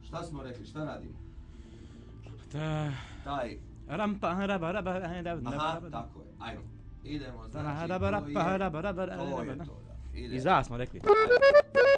Šta smo rekli, šta radimo? Taj... Aha, tako je, ajmo. Idemo, znači, to je to, da. I za smo rekli.